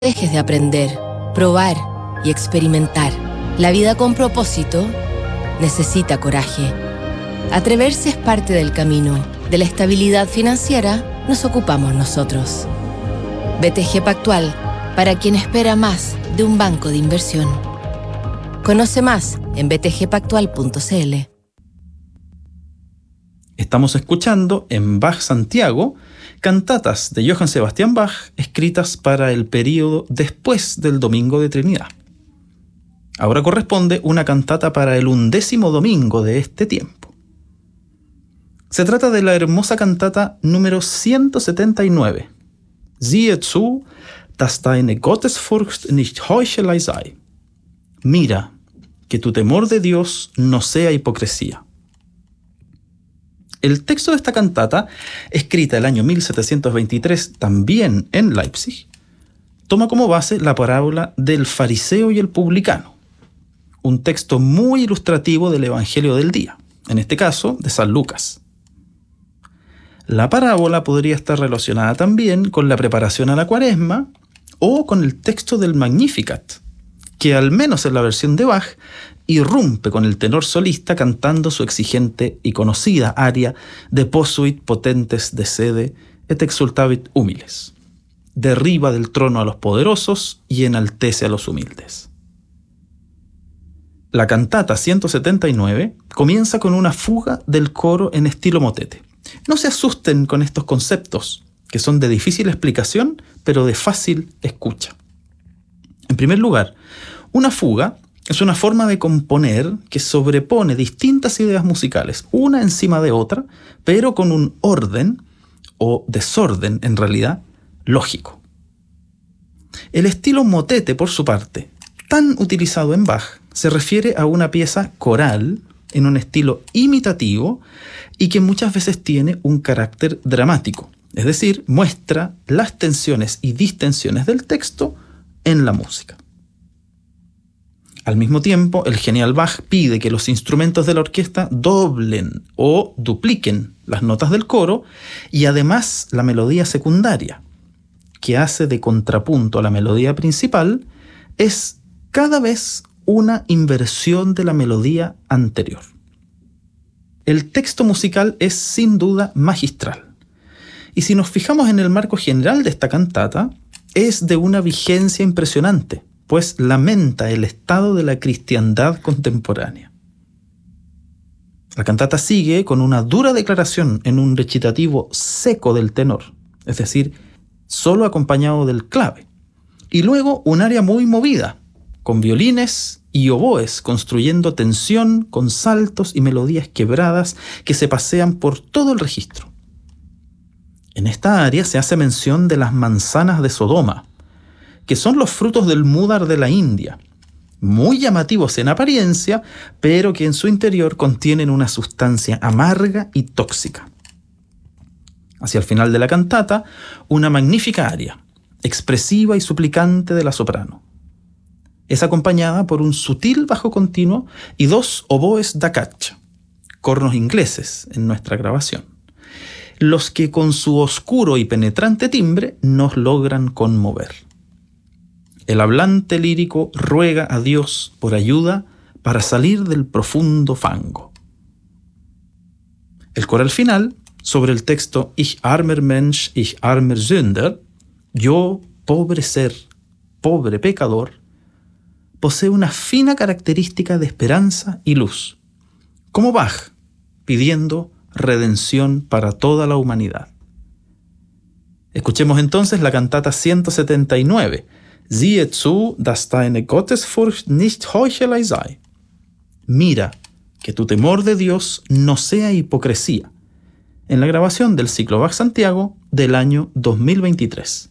dejes de aprender, probar y experimentar. La vida con propósito necesita coraje. Atreverse es parte del camino. De la estabilidad financiera nos ocupamos nosotros. BTG Pactual, para quien espera más de un banco de inversión. Conoce más en btgpactual.cl. Estamos escuchando en Bach Santiago cantatas de Johann Sebastian Bach escritas para el período después del Domingo de Trinidad. Ahora corresponde una cantata para el 11º domingo de este tiempo. Se trata de la hermosa cantata número 179. Siehe zu, dass deine Gottesfurcht nicht Heuchelei sei. Mira, que tu temor de Dios no sea hipocresía. El texto de esta cantata, escrita el año 1723 también en Leipzig, toma como base la parábola del fariseo y el publicano, un texto muy ilustrativo del Evangelio del día, en este caso de San Lucas. La parábola podría estar relacionada también con la preparación a la Cuaresma o con el texto del Magnificat, que al menos en la versión de Bach irrumpe con el tenor solista cantando su exigente y conocida aria de Posuit potentes de sede et exultavit humiles. Derriba del trono a los poderosos y enaltece a los humildes. La cantata 179 comienza con una fuga del coro en estilo motete. No se asusten con estos conceptos, que son de difícil explicación, pero de fácil escucha. En primer lugar, una fuga es una forma de componer que sobrepone distintas ideas musicales, una encima de otra, pero con un orden, o desorden en realidad, lógico. El estilo motete, por su parte, tan utilizado en Bach, se refiere a una pieza coral en un estilo imitativo y que muchas veces tiene un carácter dramático, es decir, muestra las tensiones y distensiones del texto en la música. Al mismo tiempo, el genial Bach pide que los instrumentos de la orquesta doblen o dupliquen las notas del coro y además la melodía secundaria, que hace de contrapunto a la melodía principal, es cada vez una inversión de la melodía anterior. El texto musical es sin duda magistral. Y si nos fijamos en el marco general de esta cantata, es de una vigencia impresionante, pues lamenta el estado de la cristiandad contemporánea. La cantata sigue con una dura declaración en un recitativo seco del tenor, es decir, solo acompañado del clave, y luego un aria muy movida, con violines y oboes construyendo tensión con saltos y melodías quebradas que se pasean por todo el registro. En esta aria se hace mención de las manzanas de Sodoma, que son los frutos del múdar de la India, muy llamativos en apariencia, pero que en su interior contienen una sustancia amarga y tóxica. Hacia el final de la cantata, una magnífica aria, expresiva y suplicante de la soprano. Es acompañada por un sutil bajo continuo y 2 oboes da caccia, cornos ingleses en nuestra grabación, los que con su oscuro y penetrante timbre nos logran conmover. El hablante lírico ruega a Dios por ayuda para salir del profundo fango. El coro al final, sobre el texto Ich armer Mensch, ich armer Sünder, yo, pobre ser, pobre pecador, posee una fina característica de esperanza y luz, como Bach, pidiendo redención para toda la humanidad. Escuchemos entonces la cantata 179, Siehe zu, dass deine Gottesfurcht nicht Heuchelei sei. Mira, que tu temor de Dios no sea hipocresía, en la grabación del ciclo Bach Santiago del año 2023.